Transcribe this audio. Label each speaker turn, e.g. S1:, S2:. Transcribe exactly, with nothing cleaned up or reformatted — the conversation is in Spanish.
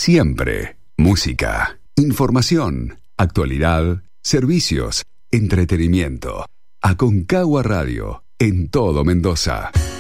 S1: Siempre música, información, actualidad, servicios, entretenimiento. Aconcagua Radio, en todo Mendoza.